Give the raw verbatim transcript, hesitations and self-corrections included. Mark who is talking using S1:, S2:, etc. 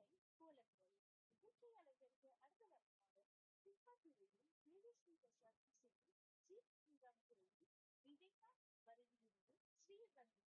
S1: கோலங்கள். வெற்றியாளர்களுக்கு அடுத்ததாக சிப்பாத்திரையில் தேவிஸ்ரீ பிரசாத் இசையில் ஜி ஸ்ரீராம் குரலில் விவேகா வரையிலிருந்து ஸ்ரீரங்கம்